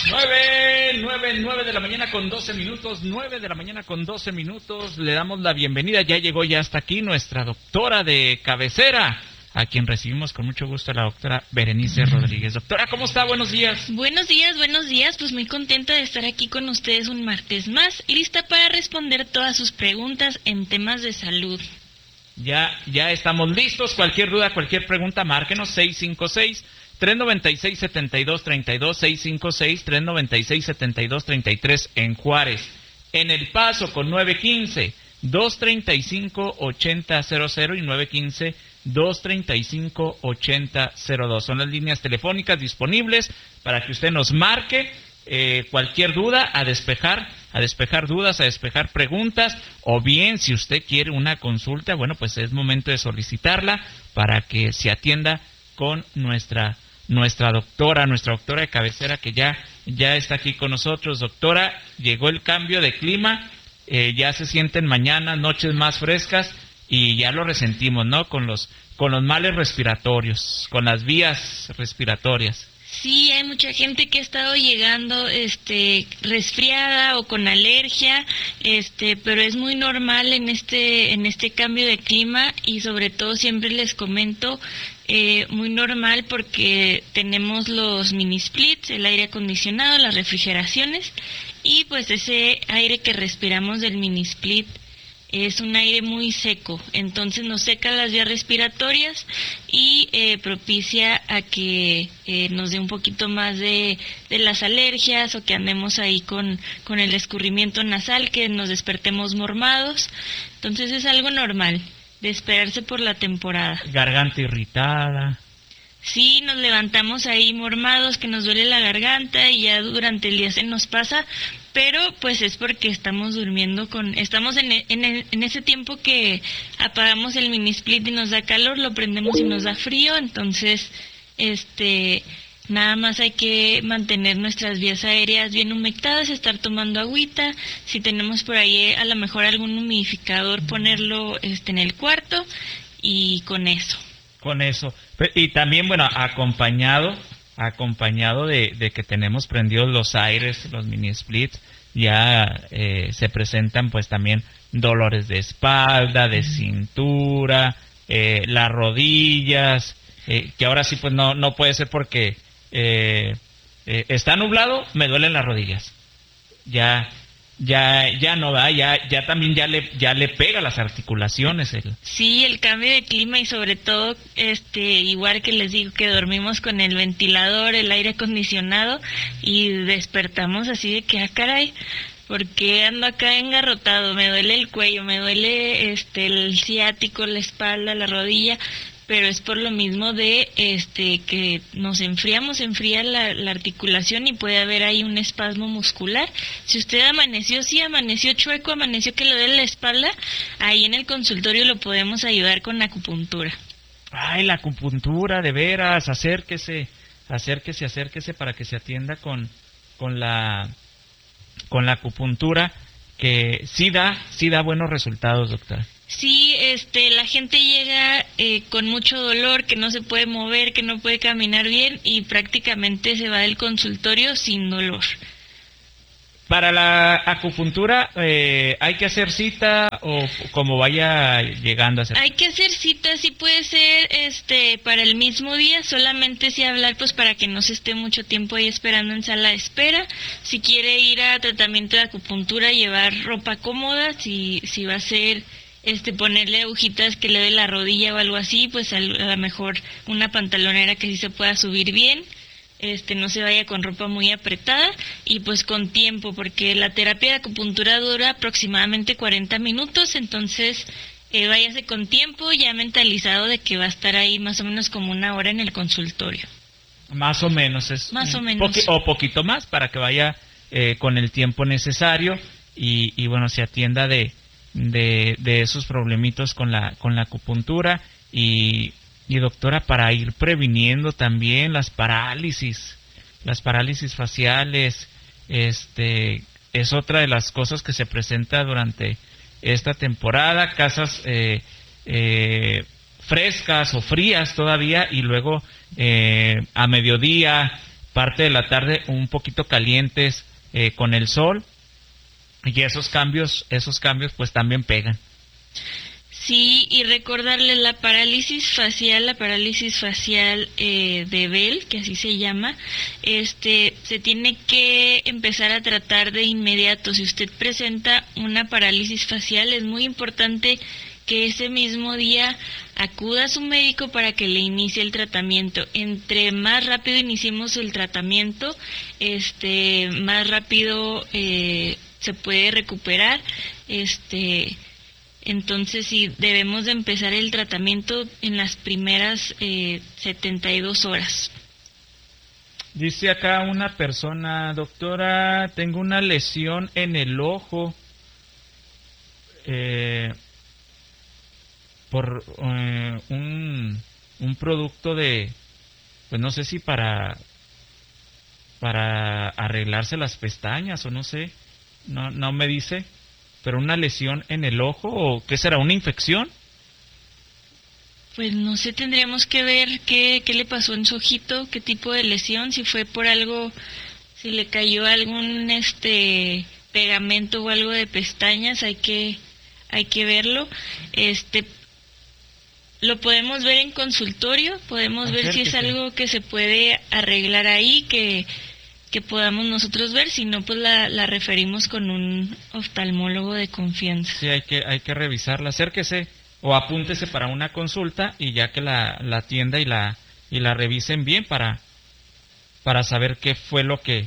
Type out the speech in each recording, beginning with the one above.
9 de la mañana con 12 minutos, 9 de la mañana con 12 minutos. Le damos la bienvenida, ya llegó ya hasta aquí nuestra doctora de cabecera, a quien recibimos con mucho gusto, la doctora Berenice Rodríguez. Doctora, ¿cómo está? Buenos días. Buenos días, pues muy contenta de estar aquí con ustedes un martes más, lista para responder todas sus preguntas en temas de salud. Ya estamos listos, cualquier duda, cualquier pregunta, márquenos 656-396-7232, 656-396-7233 en Juárez. En El Paso con 915-235-8000 y 915-235-8002. Son las líneas telefónicas disponibles para que usted nos marque cualquier duda, a despejar dudas, a despejar preguntas, o bien si usted quiere una consulta, bueno, pues es momento de solicitarla para que se atienda con nuestra doctora de cabecera, que ya está aquí con nosotros. Doctora, llegó el cambio de clima, ya se sienten mañanas, noches más frescas, y ya lo resentimos, ¿no? Con los males respiratorios, con las vías respiratorias. Sí, hay mucha gente que ha estado llegando resfriada o con alergia, pero es muy normal en este cambio de clima, y sobre todo siempre les comento, muy normal porque tenemos los mini splits, el aire acondicionado, las refrigeraciones, y pues ese aire que respiramos del mini split es un aire muy seco, entonces nos seca las vías respiratorias y propicia a que nos dé un poquito más de las alergias, o que andemos ahí con el escurrimiento nasal, que nos despertemos mormados. Entonces es algo normal de esperarse por la temporada. Garganta irritada. Sí, nos levantamos ahí mormados, que nos duele la garganta, y ya durante el día se nos pasa, pero pues es porque estamos durmiendo estamos en ese tiempo que apagamos el mini split y nos da calor, lo prendemos y nos da frío, entonces nada más hay que mantener nuestras vías aéreas bien humectadas, estar tomando agüita, si tenemos por ahí a lo mejor algún humidificador, ponerlo en el cuarto, y con eso. Y también, bueno, acompañado de que tenemos prendidos los aires, los mini splits, ya se presentan pues también dolores de espalda, de cintura, las rodillas, que ahora sí pues no puede ser porque está nublado, me duelen las rodillas. Ya no va, ya también ya le pega las articulaciones. Sí, el cambio de clima, y sobre todo igual que les digo que dormimos con el ventilador, el aire acondicionado, y despertamos así de que caray, porque ando acá engarrotado, me duele el cuello, me duele el ciático, la espalda, la rodilla, pero es por lo mismo de que nos enfriamos, se enfría la articulación, y puede haber ahí un espasmo muscular. Si usted amaneció chueco, amaneció que le duele la espalda, ahí en el consultorio lo podemos ayudar con acupuntura. Ay, la acupuntura, de veras, acérquese para que se atienda con la acupuntura, que sí da buenos resultados, doctora. Sí, la gente llega con mucho dolor, que no se puede mover, que no puede caminar bien, y prácticamente se va del consultorio sin dolor. Para la acupuntura, ¿hay que hacer cita o como vaya llegando a hacer? Hay que hacer cita, sí puede ser para el mismo día, solamente si hablar pues para que no se esté mucho tiempo ahí esperando en sala de espera. Si quiere ir a tratamiento de acupuntura, llevar ropa cómoda, si va a ser ponerle agujitas que le dé la rodilla o algo así, pues a lo mejor una pantalonera que sí se pueda subir bien, no se vaya con ropa muy apretada, y pues con tiempo, porque la terapia de acupuntura dura aproximadamente 40 minutos, entonces váyase con tiempo, ya mentalizado de que va a estar ahí más o menos como una hora en el consultorio. Más o menos, o poquito más, para que vaya con el tiempo necesario, y bueno, se atienda de esos problemitos con la acupuntura, y doctora, para ir previniendo también las parálisis faciales, es otra de las cosas que se presenta durante esta temporada, casas frescas o frías todavía, y luego a mediodía parte de la tarde un poquito calientes con el sol, y esos cambios pues también pegan. Sí, y recordarles la parálisis facial de Bell, que así se llama, se tiene que empezar a tratar de inmediato. Si usted presenta una parálisis facial, es muy importante que ese mismo día acuda a su médico para que le inicie el tratamiento. Entre más rápido iniciemos el tratamiento, más rápido se puede recuperar. Entonces sí, debemos de empezar el tratamiento en las primeras 72 horas. Dice acá una persona: doctora, tengo una lesión en el ojo por un producto de, pues no sé si para arreglarse las pestañas o no sé, no me dice, pero una lesión en el ojo, o ¿qué será? ¿Una infección? Pues no sé, tendríamos que ver qué le pasó en su ojito, qué tipo de lesión, si fue por algo, si le cayó algún pegamento o algo de pestañas, hay que verlo. Lo podemos ver en consultorio, podemos ver si es algo que se puede arreglar ahí, que podamos nosotros ver. Si no, pues la referimos con un oftalmólogo de confianza. Sí, hay que revisarla. Acérquese o apúntese para una consulta, y ya que la atienda y la revisen bien para saber qué fue lo que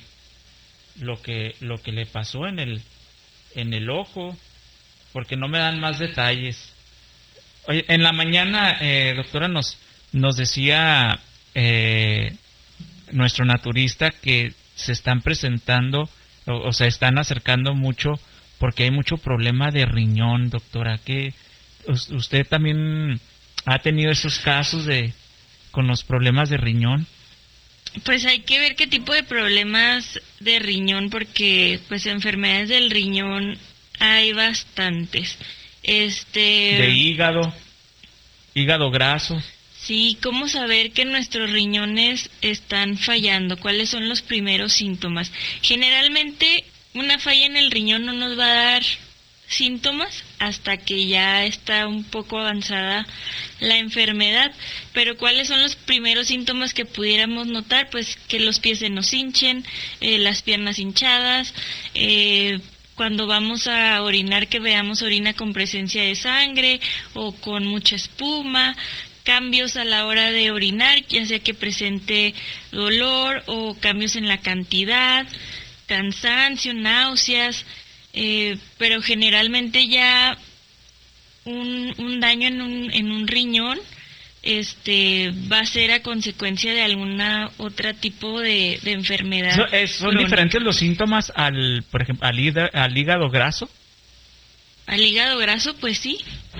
le pasó en el ojo, porque no me dan más detalles. Oye, en la mañana, doctora, nos decía nuestro naturista que se están presentando, o se están acercando mucho, porque hay mucho problema de riñón, doctora. ¿Que usted también ha tenido esos casos con los problemas de riñón? Pues hay que ver qué tipo de problemas de riñón, porque pues enfermedades del riñón hay bastantes. De hígado graso. Sí, ¿cómo saber que nuestros riñones están fallando? ¿Cuáles son los primeros síntomas? Generalmente una falla en el riñón no nos va a dar síntomas hasta que ya está un poco avanzada la enfermedad. Pero ¿cuáles son los primeros síntomas que pudiéramos notar? Pues que los pies se nos hinchen, las piernas hinchadas, cuando vamos a orinar, que veamos orina con presencia de sangre o con mucha espuma, cambios a la hora de orinar, ya sea que presente dolor o cambios en la cantidad, cansancio, náuseas, pero generalmente ya un daño en un riñón va a ser a consecuencia de alguna otra tipo de enfermedad. ¿Son diferentes los síntomas por ejemplo, al hígado graso? Al hígado graso, pues sí.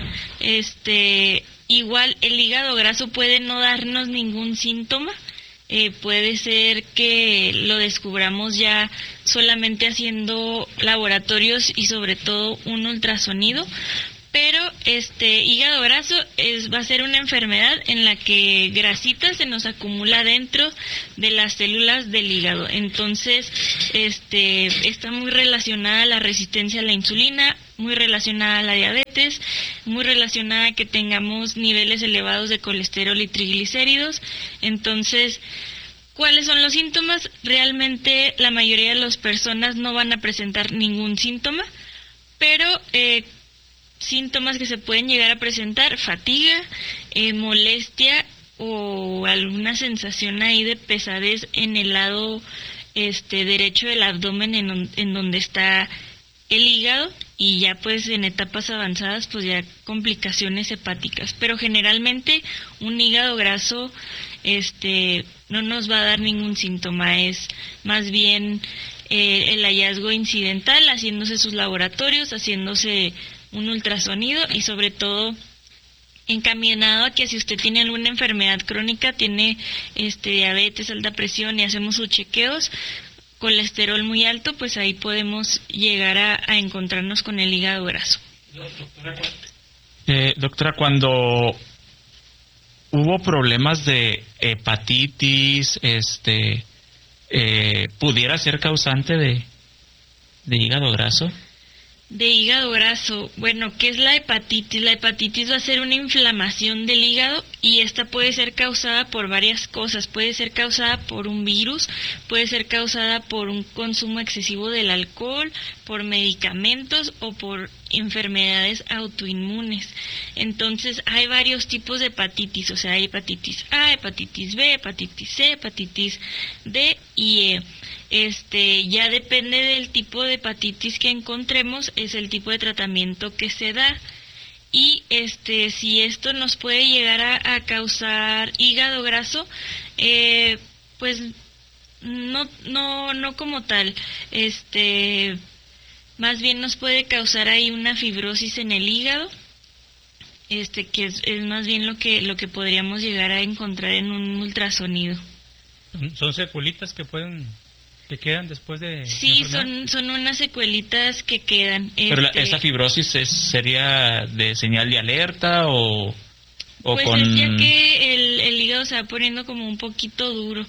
Igual el hígado graso puede no darnos ningún síntoma. Puede ser que lo descubramos ya solamente haciendo laboratorios y sobre todo un ultrasonido. Pero hígado graso va a ser una enfermedad en la que grasita se nos acumula dentro de las células del hígado. Entonces, está muy relacionada a la resistencia a la insulina, muy relacionada a la diabetes, muy relacionada a que tengamos niveles elevados de colesterol y triglicéridos. Entonces, ¿cuáles son los síntomas? Realmente la mayoría de las personas no van a presentar ningún síntoma, pero síntomas que se pueden llegar a presentar: fatiga, molestia o alguna sensación ahí de pesadez en el lado derecho del abdomen, en donde está el hígado, y ya pues en etapas avanzadas pues ya complicaciones hepáticas. Pero generalmente un hígado graso no nos va a dar ningún síntoma, es más bien el hallazgo incidental, haciéndose sus laboratorios, haciéndose un ultrasonido, y sobre todo encaminado a que si usted tiene alguna enfermedad crónica, tiene diabetes, alta presión, y hacemos sus chequeos, colesterol muy alto, pues ahí podemos llegar a encontrarnos con el hígado graso. Doctora, cuando hubo problemas de hepatitis, ¿pudiera ser causante de hígado graso? De hígado graso. Bueno, ¿qué es la hepatitis? La hepatitis va a ser una inflamación del hígado y esta puede ser causada por varias cosas. Puede ser causada por un virus, puede ser causada por un consumo excesivo del alcohol, por medicamentos o por enfermedades autoinmunes. Entonces, hay varios tipos de hepatitis, o sea, hay hepatitis A, hepatitis B, hepatitis C, hepatitis D y E. Ya depende del tipo de hepatitis que encontremos, es el tipo de tratamiento que se da. Y si esto nos puede llegar a causar hígado graso, pues no como tal. Más bien nos puede causar ahí una fibrosis en el hígado, que es más bien lo que podríamos llegar a encontrar en un ultrasonido. ¿Son secuelitas que quedan después de...? Sí, son unas secuelitas que quedan. Pero esa fibrosis sería de señal de alerta o pues con... es ya que el hígado se va poniendo como un poquito duro.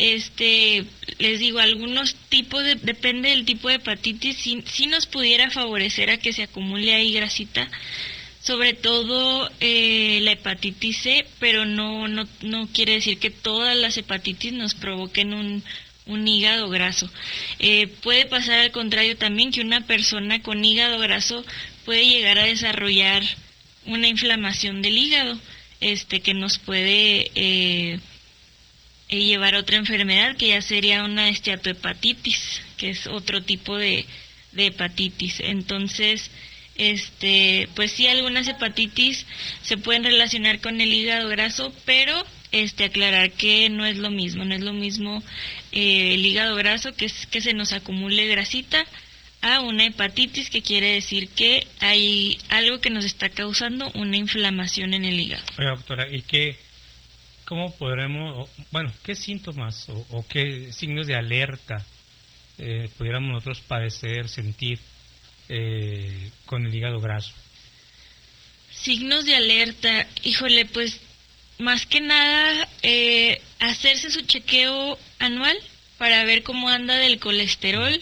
Les digo, algunos tipos, depende del tipo de hepatitis, sí nos pudiera favorecer a que se acumule ahí grasita, sobre todo la hepatitis C, pero no quiere decir que todas las hepatitis nos provoquen un hígado graso. Puede pasar al contrario también, que una persona con hígado graso puede llegar a desarrollar una inflamación del hígado, que nos puede llevar a otra enfermedad, que ya sería una esteatohepatitis, que es otro tipo de hepatitis. Entonces, pues sí, algunas hepatitis se pueden relacionar con el hígado graso, pero aclarar que no es lo mismo el hígado graso, que es que se nos acumule grasita, a una hepatitis, que quiere decir que hay algo que nos está causando una inflamación en el hígado. Oiga, doctora, ¿y cómo podremos, qué síntomas o qué signos de alerta pudiéramos nosotros padecer, sentir con el hígado graso? Signos de alerta, híjole, pues más que nada hacerse su chequeo anual para ver cómo anda del colesterol,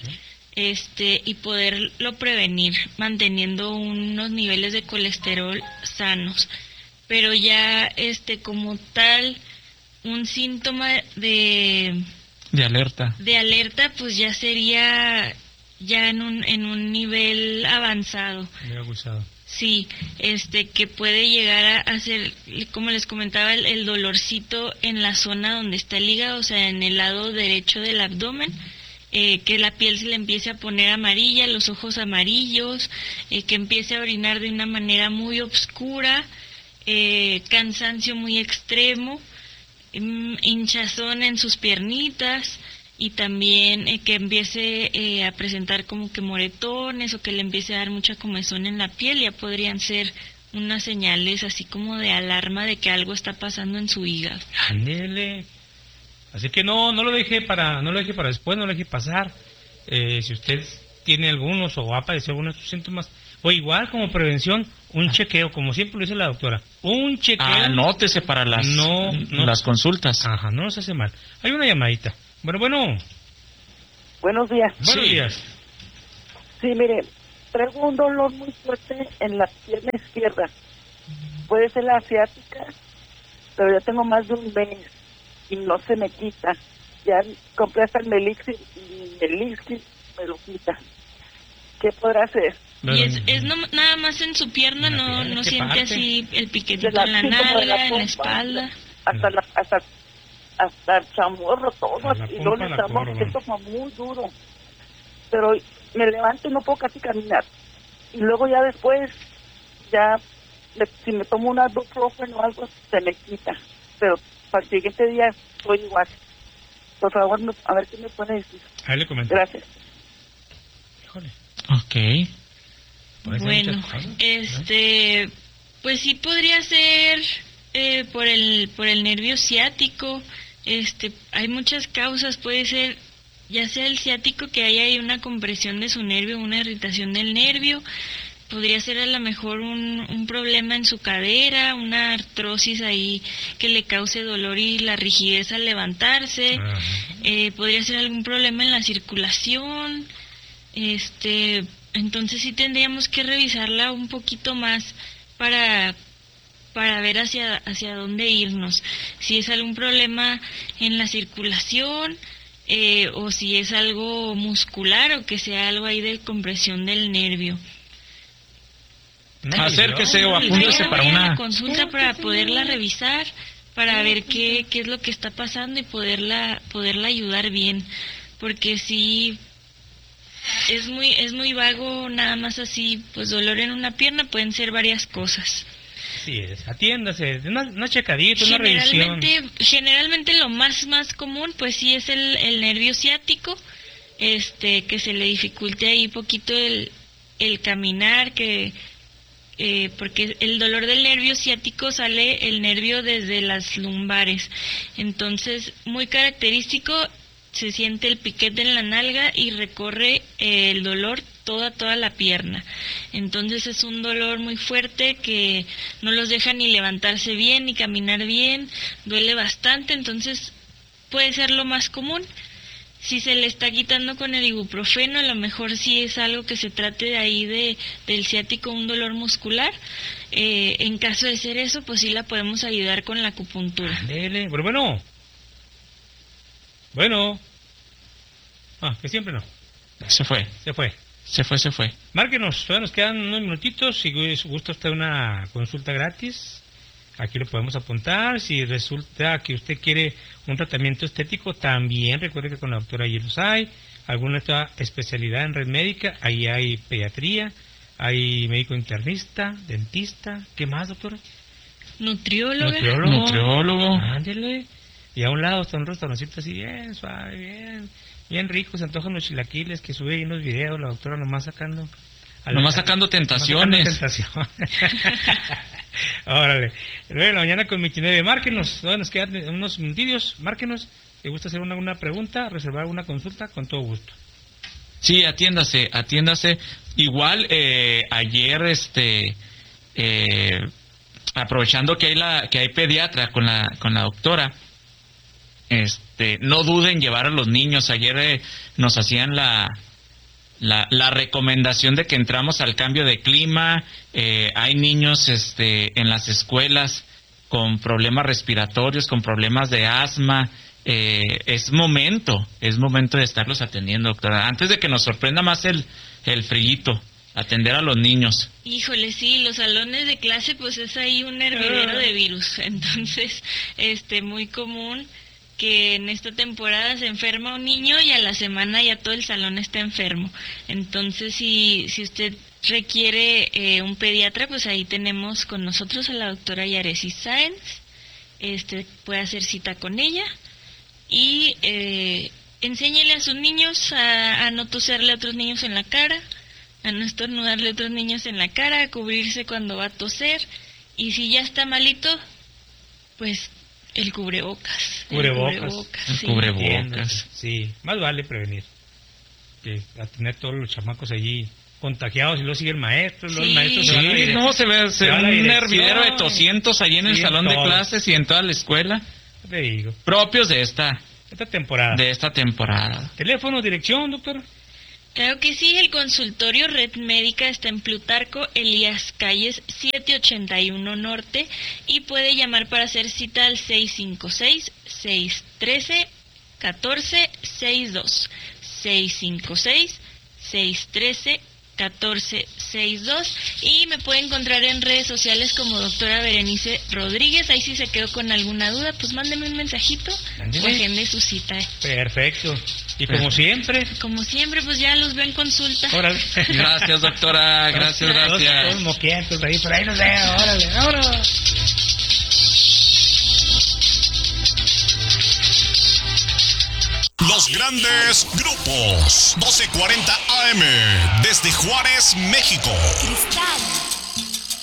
y poderlo prevenir manteniendo unos niveles de colesterol sanos. Pero ya como tal un síntoma de alerta, pues ya sería ya en un nivel avanzado. Muy abusado. Sí, que puede llegar a ser, como les comentaba, el dolorcito en la zona donde está el hígado, o sea, en el lado derecho del abdomen, que la piel se le empiece a poner amarilla, los ojos amarillos, que empiece a orinar de una manera muy oscura, cansancio muy extremo, hinchazón en sus piernitas, y también que empiece a presentar como que moretones, o que le empiece a dar mucha comezón en la piel. Ya podrían ser unas señales así como de alarma de que algo está pasando en su hígado. Ándele. Así que no lo deje para después, no lo deje pasar. Si usted tiene algunos o ha padecido algunos de estos síntomas, o igual como prevención, un chequeo, como siempre lo dice la doctora, un chequeo. Anótese para las consultas. Ajá, no nos hace mal. Hay una llamadita. Bueno. Buenos días. Buenos días. Sí, mire, traigo un dolor muy fuerte en la pierna izquierda. Puede ser la asiática, pero ya tengo más de un mes y no se me quita. Ya compré hasta el Melixir y el Elixir me lo quita. ¿Qué podrá hacer? Y es nada más en su pierna, no siente parte? Así el piquetito en la nalga, en la espalda. Hasta el chamorro, todo, y luego el chamorro que es como muy duro. Pero me levanto y no puedo casi caminar. Y luego ya después, si me tomo una ibuprofeno o algo, se me quita. Pero para el siguiente día estoy igual. Por favor, a ver qué me puede decir. Ahí le comento. Gracias. Híjole. Ok. Bueno, pues sí podría ser por el nervio ciático. Hay muchas causas, puede ser ya sea el ciático, que haya ahí una compresión de su nervio, una irritación del nervio, podría ser a lo mejor un problema en su cadera, una artrosis ahí que le cause dolor y la rigidez al levantarse, podría ser algún problema en la circulación, entonces sí tendríamos que revisarla un poquito más para ver hacia dónde irnos, si es algún problema en la circulación, o si es algo muscular o que sea algo ahí de compresión del nervio. Acérquese o apúntese para una consulta para poderla revisar, para ver qué es lo que está pasando y poderla ayudar bien, porque sí es muy vago nada más así, pues dolor en una pierna, pueden ser varias cosas. Sí, atiéndase, una checadita, una revisión. Generalmente lo más común, pues sí es el nervio ciático, que se le dificulte ahí poquito el caminar, porque el dolor del nervio ciático sale el nervio desde las lumbares, entonces muy característico, se siente el piquete en la nalga y recorre el dolor toda la pierna. Entonces es un dolor muy fuerte que no los deja ni levantarse bien ni caminar bien, duele bastante, entonces puede ser lo más común. Si se le está quitando con el ibuprofeno, a lo mejor sí es algo que se trate de ahí del ciático, un dolor muscular. En caso de ser eso, pues sí la podemos ayudar con la acupuntura. Dele, pero bueno. Que siempre no. Se fue. Márquenos, todavía nos quedan unos minutitos. Si gusta usted una consulta gratis, aquí lo podemos apuntar. Si resulta que usted quiere un tratamiento estético, también recuerde que con la doctora allí los hay. Alguna otra especialidad en red médica, ahí hay pediatría, hay médico internista, dentista. ¿Qué más, doctora? Nutriólogo. Ándele. Y a un lado está un restaurancito así bien suave, bien rico, se antojan los chilaquiles que sube ahí en los videos, la doctora nomás sacando tentaciones. Órale, 9 de la mañana con 29, márquenos, todavía nos quedan unos minutillos, márquenos, ¿te gusta hacer una pregunta, reservar una consulta? Con todo gusto. Sí, atiéndase, igual ayer, aprovechando que hay pediatra con la doctora, no duden en llevar a los niños. Ayer nos hacían la recomendación de que entramos al cambio de clima. Hay niños en las escuelas con problemas respiratorios, con problemas de asma. Es momento de estarlos atendiendo, doctora, antes de que nos sorprenda más el frillito. Atender a los niños. Híjole, sí, los salones de clase pues es ahí un hervidero de virus, entonces muy común que en esta temporada se enferma un niño y a la semana ya todo el salón está enfermo. Entonces, si usted requiere un pediatra, pues ahí tenemos con nosotros a la doctora Yaresi Sáenz. Puede hacer cita con ella y enséñele a sus niños a no toserle a otros niños en la cara, a no estornudarle a otros niños en la cara, a cubrirse cuando va a toser, y si ya está malito, pues el cubrebocas. Sí, más vale prevenir que a tener todos los chamacos allí contagiados y luego sigue el maestro, sí. Los maestros se van se ve un hervidero de 200 allí en el salón de clases y en toda la escuela. Te digo. Propios de esta temporada. Teléfono, dirección, doctor. Claro que sí, el consultorio Red Médica está en Plutarco Elías Calles 781 Norte y puede llamar para hacer cita al 656-613-1462. 656-613-1462 y me puede encontrar en redes sociales como doctora Berenice Rodríguez. Ahí si se quedó con alguna duda, pues mándeme un mensajito o agende su cita. Perfecto. Y como siempre, pues ya los veo en consulta. Órale. Gracias, doctora. Gracias. Todos moquientos ahí, por ahí nos veo. Órale, vámonos. Los grandes grupos, 1240 AM, desde Juárez, México. Cristal